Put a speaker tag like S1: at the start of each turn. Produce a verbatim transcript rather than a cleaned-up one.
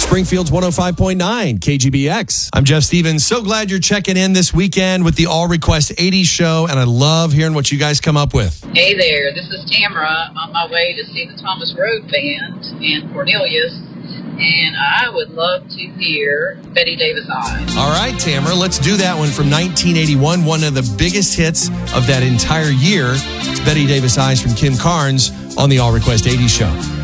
S1: Springfield's one oh five point nine, K G B X. I'm Jeff Stevens. So glad you're checking in this weekend with the All Request eighties show, and I love hearing what you guys come up with.
S2: Hey there, this is Tamara on my way to see the Thomas Road Band and Cornelius, and I would love to hear Betty Davis Eyes.
S1: All right, Tamara, let's do that one from nineteen eighty-one, one of the biggest hits of that entire year. It's Betty Davis Eyes from Kim Carnes on the All Request eighties show.